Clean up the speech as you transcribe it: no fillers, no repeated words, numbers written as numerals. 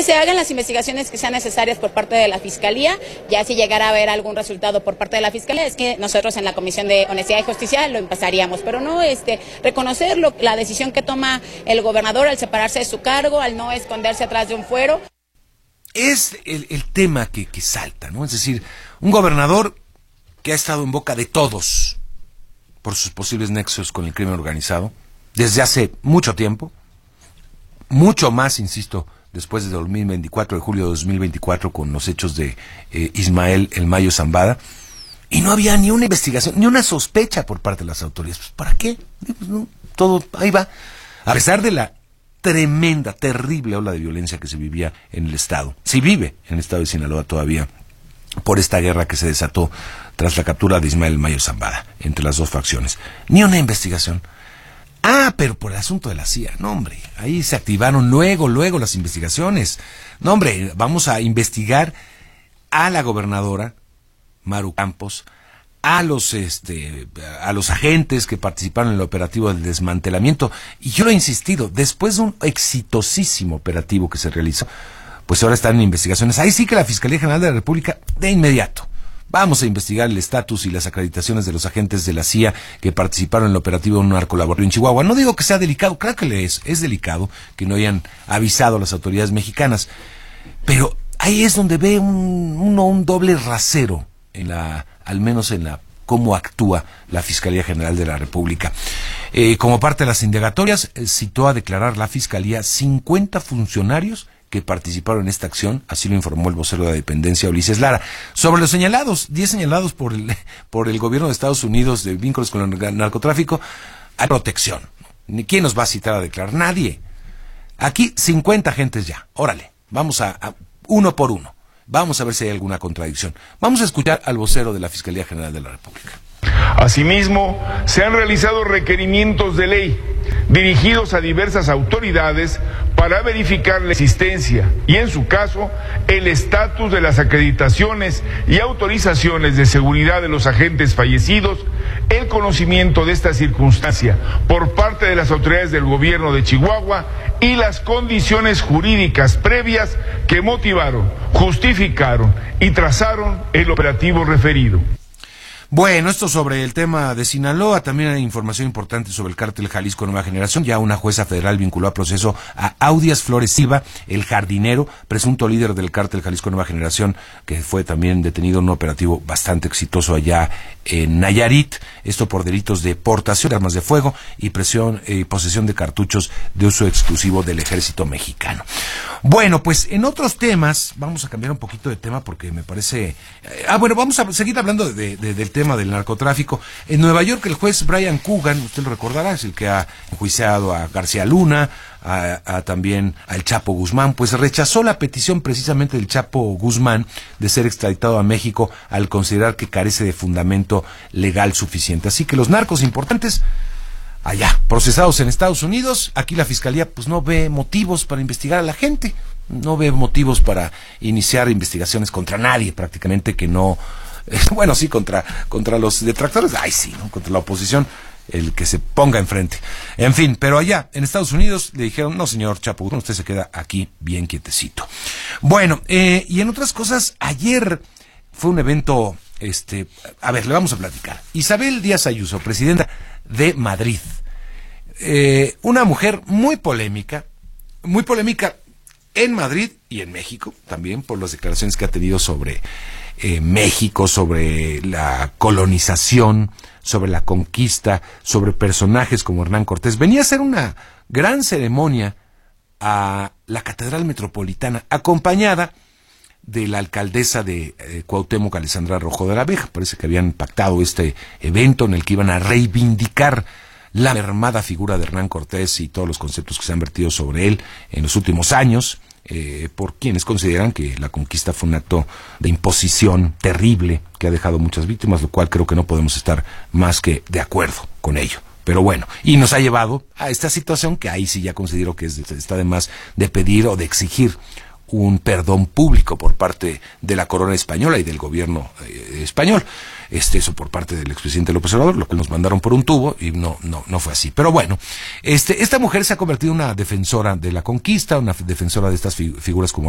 que se hagan las investigaciones que sean necesarias por parte de la Fiscalía. Ya si llegara a haber algún resultado por parte de la Fiscalía, es que nosotros en la Comisión de Honestidad y Justicia lo empasaríamos, pero no reconocer la decisión que toma el gobernador al separarse de su cargo, al no esconderse atrás de un fuero. Es el tema que salta, ¿no? Es decir, un gobernador que ha estado en boca de todos por sus posibles nexos con el crimen organizado desde hace mucho tiempo, mucho más, insisto, después de 2024, de julio de 2024, con los hechos de Ismael El Mayo Zambada, y no había ni una investigación, ni una sospecha por parte de las autoridades. Pues, ¿para qué? Pues, no, todo ahí va. A pesar de la tremenda, terrible ola de violencia que se vivía en el estado, se vive en el estado de Sinaloa todavía, por esta guerra que se desató tras la captura de Ismael El Mayo Zambada, entre las dos facciones. Ni una investigación. Pero por el asunto de la CIA, no hombre, ahí se activaron luego las investigaciones. No hombre, vamos a investigar a la gobernadora Maru Campos, a los agentes que participaron en el operativo del desmantelamiento. Y yo lo he insistido, después de un exitosísimo operativo que se realizó, pues ahora están en investigaciones. Ahí sí que la Fiscalía General de la República, de inmediato, vamos a investigar el estatus y las acreditaciones de los agentes de la CIA que participaron en el operativo de un narcolaboratorio en Chihuahua. No digo que sea delicado, claro que es delicado que no hayan avisado a las autoridades mexicanas, pero ahí es donde ve un doble rasero al menos en cómo actúa la Fiscalía General de la República. Como parte de las indagatorias, citó a declarar la Fiscalía 50 funcionarios que participaron en esta acción, así lo informó el vocero de la dependencia, Ulises Lara. Sobre los señalados, 10 señalados por el gobierno de Estados Unidos de vínculos con el narcotráfico, hay protección. ¿Quién nos va a citar a declarar? Nadie. Aquí 50 agentes ya. Órale, vamos a uno por uno. Vamos a ver si hay alguna contradicción. Vamos a escuchar al vocero de la Fiscalía General de la República. Asimismo, se han realizado requerimientos de ley dirigidos a diversas autoridades para verificar la existencia y, en su caso, el estatus de las acreditaciones y autorizaciones de seguridad de los agentes fallecidos, el conocimiento de esta circunstancia por parte de las autoridades del gobierno de Chihuahua y las condiciones jurídicas previas que motivaron, justificaron y trazaron el operativo referido. Bueno, esto sobre el tema de Sinaloa. También hay información importante sobre el cártel Jalisco Nueva Generación. Ya una jueza federal vinculó a proceso a Audias Flores Silva, el jardinero, presunto líder del cártel Jalisco Nueva Generación, que fue también detenido en un operativo bastante exitoso allá en Nayarit. Esto por delitos de portación de armas de fuego y posesión de cartuchos de uso exclusivo del ejército mexicano. Bueno, pues en otros temas, vamos a cambiar un poquito de tema porque me parece... vamos a seguir hablando del tema del narcotráfico. En Nueva York, el juez Brian Coogan, usted lo recordará, es el que ha enjuiciado a García Luna, también al Chapo Guzmán, pues rechazó la petición precisamente del Chapo Guzmán de ser extraditado a México al considerar que carece de fundamento legal suficiente. Así que los narcos importantes allá, procesados en Estados Unidos, aquí la Fiscalía pues no ve motivos para investigar a la gente, no ve motivos para iniciar investigaciones contra nadie prácticamente que no... Bueno, sí, contra los detractores, sí, ¿no? Contra la oposición, el que se ponga enfrente. En fin, pero allá, en Estados Unidos, le dijeron, no, señor Chapo, usted se queda aquí bien quietecito. Bueno, y en otras cosas, ayer fue un evento, le vamos a platicar. Isabel Díaz Ayuso, presidenta de Madrid, una mujer muy polémica en Madrid y en México, también por las declaraciones que ha tenido sobre México, sobre la colonización, sobre la conquista, sobre personajes como Hernán Cortés. Venía a hacer una gran ceremonia a la Catedral Metropolitana, acompañada de la alcaldesa de Cuauhtémoc, Alessandra Rojo de la Vega. Parece que habían pactado este evento en el que iban a reivindicar la mermada figura de Hernán Cortés y todos los conceptos que se han vertido sobre él en los últimos años, por quienes consideran que la conquista fue un acto de imposición terrible que ha dejado muchas víctimas, lo cual creo que no podemos estar más que de acuerdo con ello. Pero bueno, y nos ha llevado a esta situación que ahí sí ya considero que está de más de pedir o de exigir un perdón público por parte de la corona española y del gobierno español. Eso por parte del expresidente López Obrador, lo que nos mandaron por un tubo y no fue así. Pero bueno, esta mujer se ha convertido en una defensora de la conquista, una defensora de estas figuras como